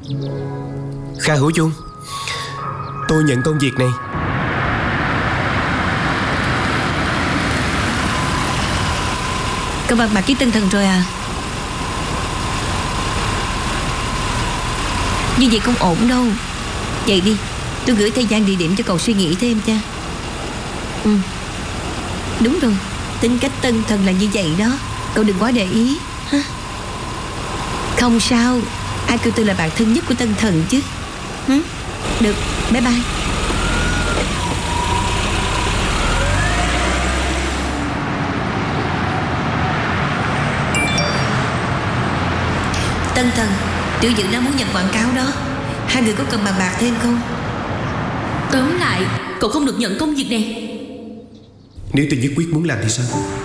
Kha Hữu Dung, tôi nhận công việc này. Cậu bàn bạc với Tân Thần rồi à? Như vậy không ổn đâu. Vậy đi, tôi gửi thời gian địa điểm cho cậu suy nghĩ thêm cha. Đúng rồi, tính cách Tân Thần là như vậy đó. Cậu đừng quá để ý ha. Không sao, ai kêu tôi là bạn thân nhất của Tân Thần chứ. Được, bye bye. Tân Thần, Tiểu Dữ nó muốn nhận quảng cáo đó. Hai người có cần bàn bạc thêm không? Tóm lại, cậu không được nhận công việc này. Nếu tôi nhất quyết muốn làm thì sao?